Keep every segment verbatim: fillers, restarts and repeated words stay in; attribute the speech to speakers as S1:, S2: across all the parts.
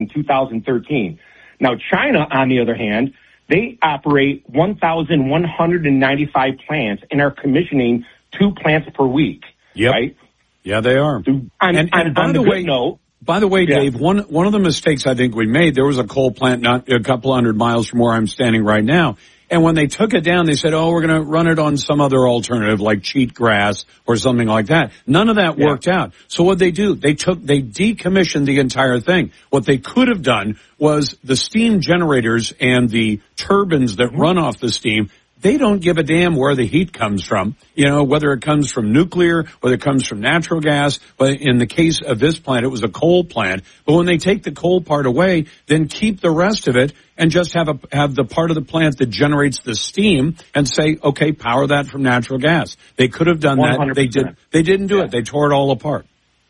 S1: in two thousand thirteen. Now, China, on the other hand, they operate one thousand one hundred ninety-five plants and are commissioning two plants per week.
S2: Yep.
S1: Right?
S2: Yeah, they are.
S1: On,
S2: and, and
S1: on,
S2: by
S1: on
S2: the,
S1: the
S2: way,
S1: note,
S2: by the way,
S1: yeah.
S2: Dave, one one of the mistakes I think we made, there was a coal plant not a couple hundred miles from where I'm standing right now. And when they took it down, they said, oh, we're going to run it on some other alternative like cheatgrass or something like that. None of that yeah. worked out. So what they do, they took, they decommissioned the entire thing. What they could have done was the steam generators and the turbines that mm-hmm. run off the steam, they don't give a damn where the heat comes from, you know, whether it comes from nuclear, whether it comes from natural gas. But in the case of this plant, it was a coal plant. But when they take the coal part away, then keep the rest of it and just have a, have the part of the plant that generates the steam and say, okay, power that from natural gas. They could have done
S1: one hundred percent.
S2: that. They did. They didn't do
S1: yeah.
S2: it. They tore it all apart.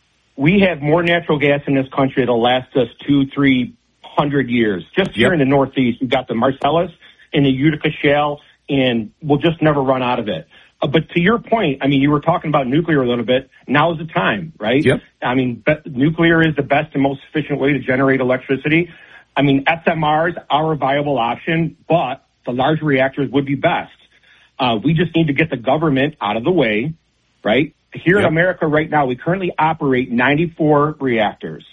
S1: We have more natural gas in this country that'll last us two, three hundred years. Just here
S2: yep.
S1: in the Northeast, we've got the Marcellus and the Utica Shale, and we'll just never run out of it. Uh, but to your point, I mean, you were talking about nuclear a little bit. Now's the time, right?
S2: Yep.
S1: I mean, be- nuclear is the best and most efficient way to generate electricity. I mean, S M Rs are a viable option, but the large reactors would be best. Uh, we just need to get the government out of the way, right? Here
S2: yep.
S1: in America right now, we currently operate ninety-four reactors.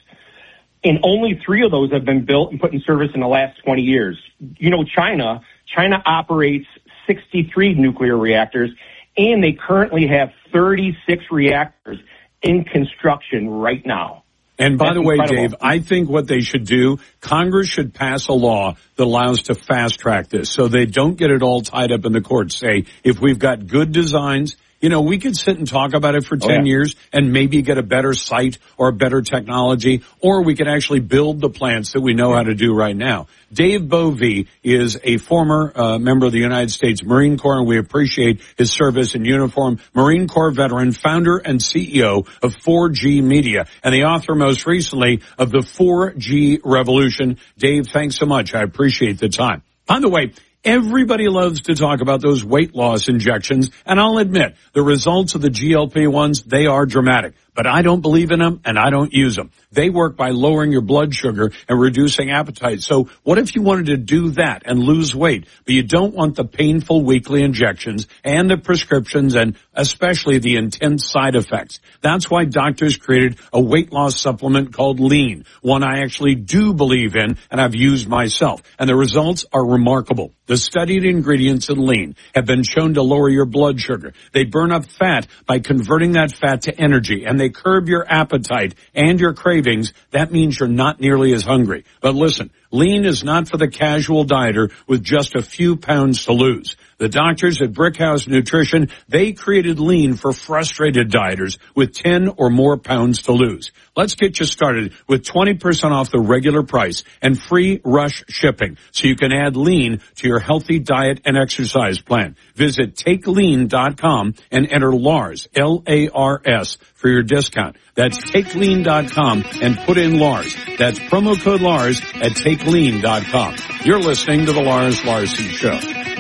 S1: And only three of those have been built and put in service in the last twenty years. You know, China, China operates sixty-three nuclear reactors, and they currently have thirty-six reactors in construction right now.
S2: And by
S1: That's
S2: the way,
S1: incredible.
S2: Dave, I think what they should do, Congress should pass a law that allows to fast track this so they don't get it all tied up in the courts. Say, if we've got good designs, you know, we could sit and talk about it for ten
S1: oh, yeah.
S2: years and maybe get a better site or a better technology, or we could actually build the plants that we know how to do right now. Dave Bovee is a former uh, member of the United States Marine Corps, and we appreciate his service in uniform. Marine Corps veteran, founder and C E O of four G Media, and the author most recently of the four G Revolution. Dave, thanks so much. I appreciate the time. By the way, everybody loves to talk about those weight loss injections, and I'll admit, the results of the G L P ones, they are dramatic. But I don't believe in them, and I don't use them. They work by lowering your blood sugar and reducing appetite. So what if you wanted to do that and lose weight, but you don't want the painful weekly injections and the prescriptions and especially the intense side effects? That's why doctors created a weight loss supplement called Lean, one I actually do believe in and I've used myself. And the results are remarkable. The studied ingredients in Lean have been shown to lower your blood sugar. They burn up fat by converting that fat to energy, and they curb your appetite and your cravings. That means you're not nearly as hungry. But listen, Lean is not for the casual dieter with just a few pounds to lose. The doctors at Brickhouse Nutrition, they created Lean for frustrated dieters with ten or more pounds to lose. Let's get you started with twenty percent off the regular price and free rush shipping so you can add Lean to your healthy diet and exercise plan. Visit take lean dot com and enter Lars, L A R S, for your discount. That's take lean dot com and put in Lars. That's promo code Lars at take lean dot com. You're listening to the Lars Larson Show.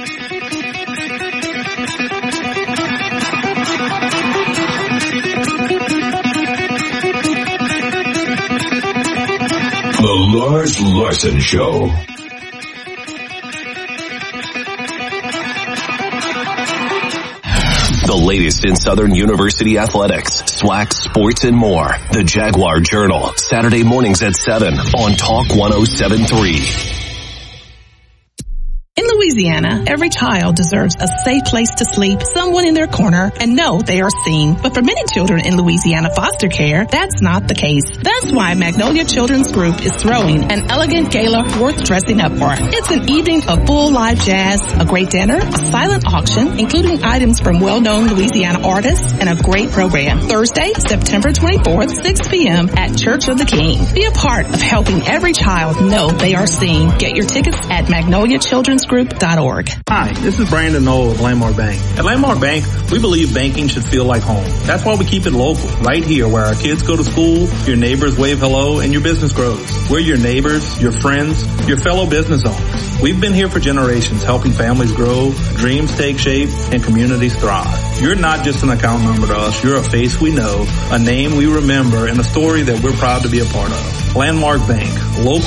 S3: The Lars Larson Show. The latest in Southern University athletics, SWAC, sports, and more. The Jaguar Journal, Saturday mornings at seven on Talk one oh seven point three.
S4: In Louisiana, every child deserves a safe place to sleep, someone in their corner, and know they are seen. But for many children in Louisiana foster care, that's not the case. That's why Magnolia Children's Group is throwing an elegant gala worth dressing up for. It's an evening of full live jazz, a great dinner, a silent auction, including items from well-known Louisiana artists, and a great program. Thursday, September twenty-fourth, six p.m. at Church of the King. Be a part of helping every child know they are seen. Get your tickets at magnolia children's group dot org.
S5: Hi, this is Brandon Knoll of Landmark Bank. At Landmark Bank, we believe banking should feel like home. That's why we keep it local, right here where our kids go to school, your neighbors wave hello, and your business grows. We're your neighbors, your friends, your fellow business owners. We've been here for generations, helping families grow, dreams take shape, and communities thrive. You're not just an account number to us. You're a face we know, a name we remember, and a story that we're proud to be a part of. Landmark Bank, local